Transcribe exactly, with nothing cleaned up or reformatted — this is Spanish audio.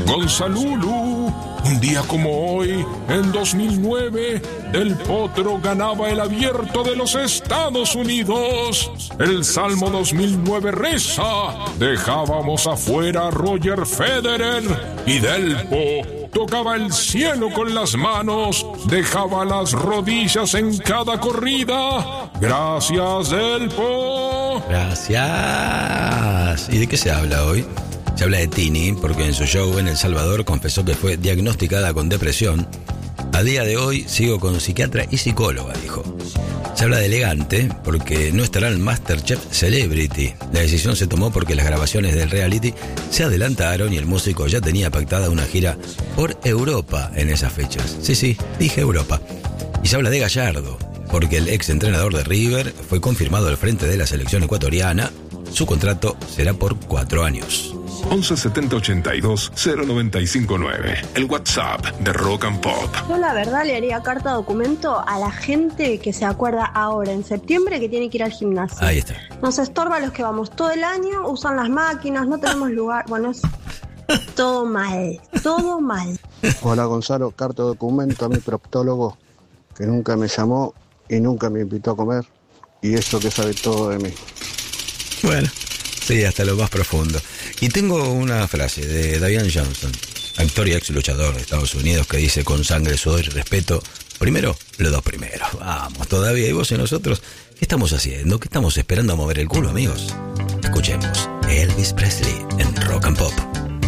Gonzalulu. Un día como hoy, en dos mil nueve, Del Potro ganaba el Abierto de los Estados Unidos. El Salmo dos mil nueve reza: dejábamos afuera a Roger Federer, y Delpo tocaba el cielo con las manos, dejaba las rodillas en cada corrida. Gracias, Delpo. Gracias. ¿Y de qué se habla hoy? Se habla de Tini, porque en su show en El Salvador confesó que fue diagnosticada con depresión. A día de hoy sigo con psiquiatra y psicóloga, dijo. Se habla de Elegante, porque no estará en MasterChef Celebrity. La decisión se tomó porque las grabaciones del reality se adelantaron y el músico ya tenía pactada una gira por Europa en esas fechas. Sí, sí, dije Europa. Y se habla de Gallardo, porque el ex entrenador de River fue confirmado al frente de la selección ecuatoriana. Su contrato será por cuatro años. once setenta ochenta y dos cero noventa y cinco nueve. El WhatsApp de Rock and Pop. Yo la verdad le haría carta documento a la gente que se acuerda ahora en septiembre que tiene que ir al gimnasio. Ahí está. Nos estorba a los que vamos todo el año, usan las máquinas, no tenemos lugar. Bueno, es todo mal, todo mal. Hola Gonzalo, carta documento a mi proctólogo que nunca me llamó y nunca me invitó a comer, y eso que sabe todo de mí. Bueno, sí, hasta lo más profundo. Y tengo una frase de Diane Johnson, actor y ex luchador de Estados Unidos, que dice: con sangre, sudor y respeto, primero, los dos primeros. Vamos, todavía, y vos y nosotros, ¿qué estamos haciendo? ¿Qué estamos esperando a mover el culo, amigos? Escuchemos Elvis Presley en Rock and Pop.